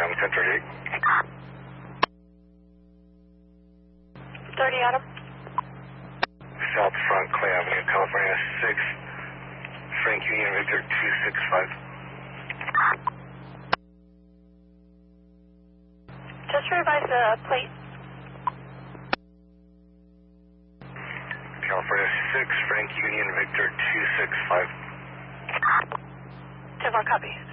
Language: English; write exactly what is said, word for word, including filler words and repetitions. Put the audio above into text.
I'm ten thirty-eight. thirty Adam. South Front, Clay Avenue, California, six, Frank Union Victor two six five. Just revise the plate. California, six, Frank Union Victor two six five. ten four, copy.